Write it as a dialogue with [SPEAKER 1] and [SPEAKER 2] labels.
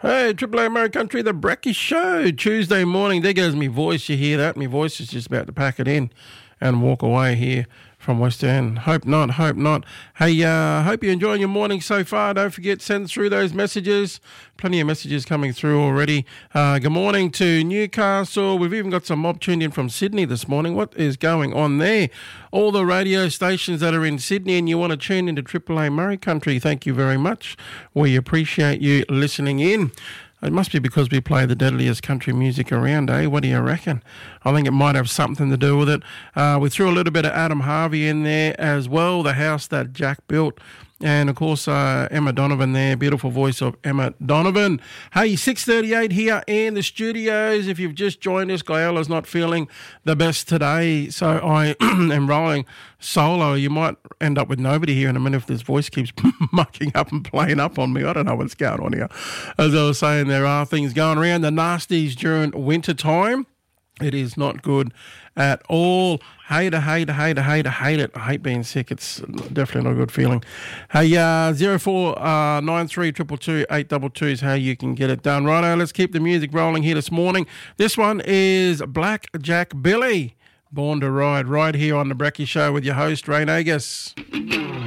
[SPEAKER 1] Hey, Triple A American Country, the Brecky Show, Tuesday morning. There goes me voice. You hear that? My voice is just about to pack it in and walk away here from West End. Hope not, hope not. Hey, hope you're enjoying your morning so far. Don't forget, send through those messages. Plenty of messages coming through already. Good morning to Newcastle. We've even got some mob tuned in from Sydney this morning. What is going on there? All the radio stations that are in Sydney and you want to tune into Triple A Murray Country, thank you very much. We appreciate you listening in. It must be because we play the deadliest country music around, eh? What do you reckon? I think it might have something to do with it. We threw a little bit of Adam Harvey in there as well, The House That Jack Built. And, of course, Emma Donovan there, beautiful voice of Emma Donovan. Hey, 6:38 here in the studios. If you've just joined us, Guyola's not feeling the best today, so I am rolling solo. You might end up with nobody here in a minute if this voice keeps mucking up and playing up on me. I don't know what's going on here. As I was saying, there are things going around. The nasties during winter time. It is not good at all. Hate it. I hate being sick. It's definitely not a good feeling. Hey, 0493 222 822 is how you can get it done. Righto, let's keep the music rolling here this morning. This one is Black Jack Billy, Born to Ride, right here on the Brecky Show with your host, Ray Nagus.